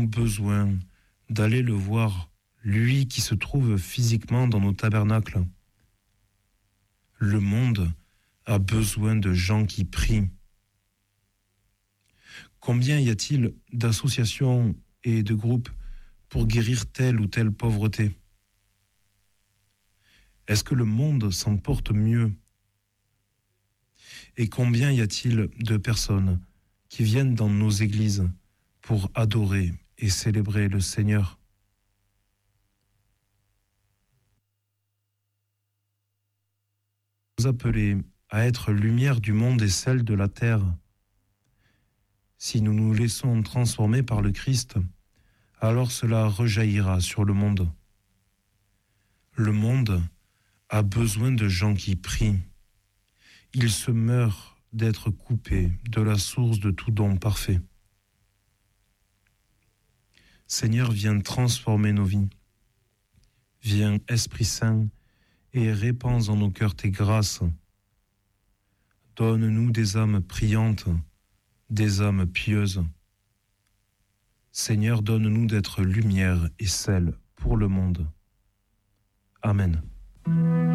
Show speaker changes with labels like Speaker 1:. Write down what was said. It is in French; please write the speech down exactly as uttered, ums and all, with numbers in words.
Speaker 1: besoin d'aller le voir, lui qui se trouve physiquement dans nos tabernacles. Le monde a besoin de gens qui prient. Combien y a-t-il d'associations et de groupes pour guérir telle ou telle pauvreté? Est-ce que le monde s'en porte mieux? Et combien y a-t-il de personnes qui viennent dans nos églises pour adorer et célébrer le Seigneur? Nous appeler à être lumière du monde et celle de la terre. Si nous nous laissons transformer par le Christ, alors cela rejaillira sur le monde. Le monde a besoin de gens qui prient. Il se meurt d'être coupé de la source de tout don parfait. Seigneur, viens transformer nos vies. Viens, Esprit Saint, et répands en nos cœurs tes grâces. Donne-nous des âmes priantes, des âmes pieuses. Seigneur, donne-nous d'être lumière et sel pour le monde. Amen.